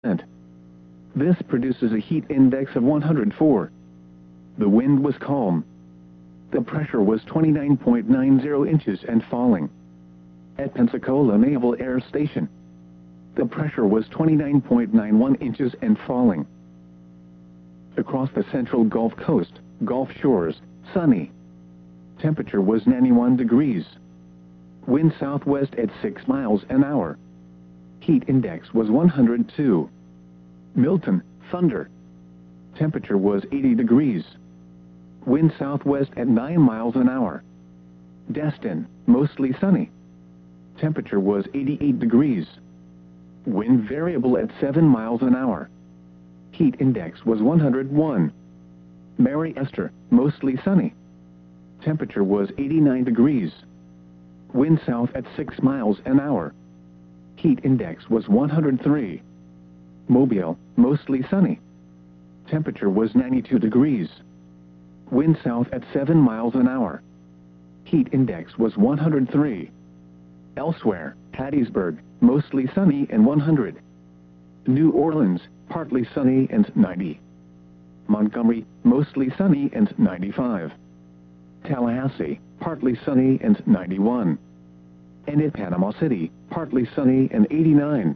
This produces a heat index of 104. The wind was calm. The pressure was 29.90 inches and falling. At Pensacola Naval Air Station, the pressure was 29.91 inches and falling. Across the central Gulf Coast, Gulf Shores, sunny. Temperature was 91 degrees. Wind southwest at 6 miles an hour. Heat index was 102. Milton, thunder. Temperature was 80 degrees. Wind southwest at 9 miles an hour. Destin, mostly sunny. Temperature was 88 degrees. Wind variable at 7 miles an hour. Heat index was 101. Mary Esther, mostly sunny. Temperature was 89 degrees. Wind south at 6 miles an hour. Heat index was 103. Mobile, mostly sunny. Temperature was 92 degrees. Wind south at 7 miles an hour. Heat index was 103. Elsewhere, Hattiesburg, mostly sunny and 100. New Orleans, partly sunny and 90. Montgomery, mostly sunny and 95. Tallahassee, partly sunny and 91. And at Panama City, partly sunny and 89.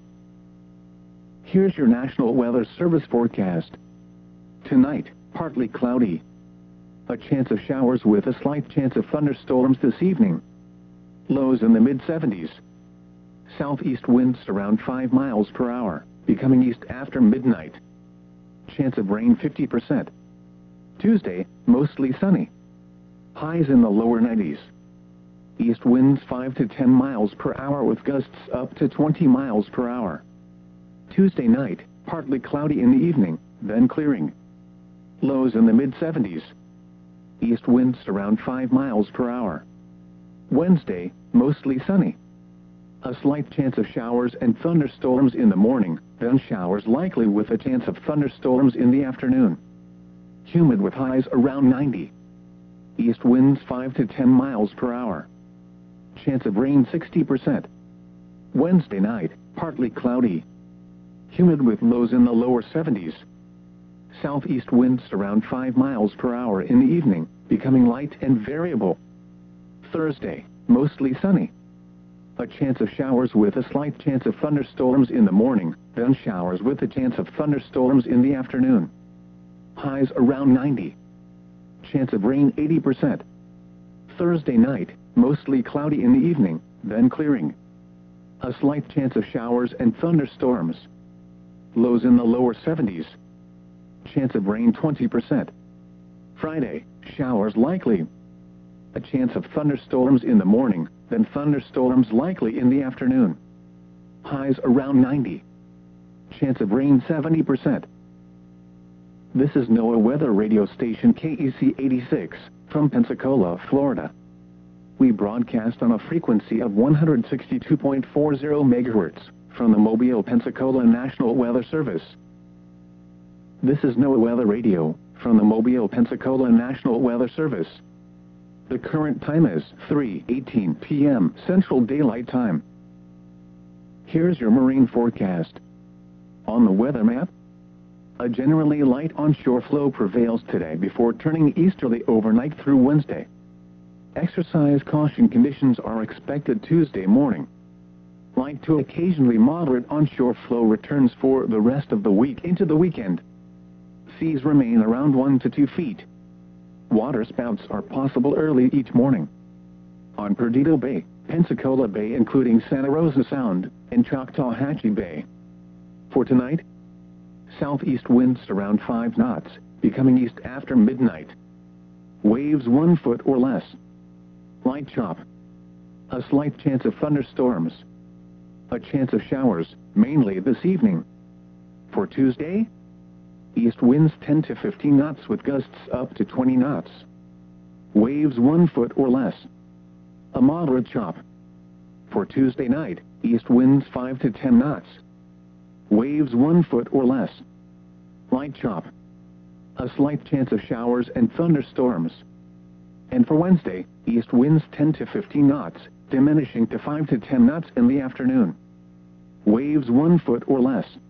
Here's your National Weather Service forecast. Tonight, partly cloudy. A chance of showers with a slight chance of thunderstorms this evening. Lows in the mid-70s. Southeast winds around 5 miles per hour, becoming east after midnight. Chance of rain 50%. Tuesday, mostly sunny. Highs in the lower 90s. East winds 5 to 10 miles per hour with gusts up to 20 miles per hour. Tuesday night, partly cloudy in the evening, then clearing. Lows in the mid-70s. East winds around 5 miles per hour. Wednesday, mostly sunny. A slight chance of showers and thunderstorms in the morning, then showers likely with a chance of thunderstorms in the afternoon. Humid with highs around 90. East winds 5 to 10 miles per hour. Chance of rain 60%. Wednesday night, partly cloudy. Humid with lows in the lower 70s. Southeast winds around 5 miles per hour in the evening, becoming light and variable. Thursday, mostly sunny. A chance of showers with a slight chance of thunderstorms in the morning, then showers with a chance of thunderstorms in the afternoon. Highs around 90. Chance of rain 80%. Thursday night, mostly cloudy in the evening, then clearing. A slight chance of showers and thunderstorms. Lows in the lower 70s. Chance of rain 20%. Friday, showers likely. A chance of thunderstorms in the morning, then thunderstorms likely in the afternoon. Highs around 90. Chance of rain 70%. This is NOAA weather radio station KEC 86, from Pensacola, Florida. We broadcast on a frequency of 162.40 megahertz, from the Mobile, Pensacola National Weather Service. This is NOAA weather radio, from the Mobile, Pensacola National Weather Service. The current time is 3:18 p.m. Central Daylight Time. Here's your marine forecast. On the weather map, a generally light onshore flow prevails today before turning easterly overnight through Wednesday. Exercise caution conditions are expected Tuesday morning. Light to occasionally moderate onshore flow returns for the rest of the week into the weekend. Seas remain around 1 to 2 feet. Waterspouts are possible early each morning. On Perdido Bay, Pensacola Bay including Santa Rosa Sound, and Choctawhatchee Bay. For tonight, southeast winds around 5 knots, becoming east after midnight. Waves 1 foot or less. Light chop. A slight chance of thunderstorms. A chance of showers, mainly this evening. For Tuesday, east winds 10 to 15 knots with gusts up to 20 knots. Waves 1 foot or less. A moderate chop. For Tuesday night, east winds 5 to 10 knots. Waves 1 foot or less. Light chop. A slight chance of showers and thunderstorms. And for Wednesday, east winds 10 to 15 knots, diminishing to 5 to 10 knots in the afternoon. Waves 1 foot or less.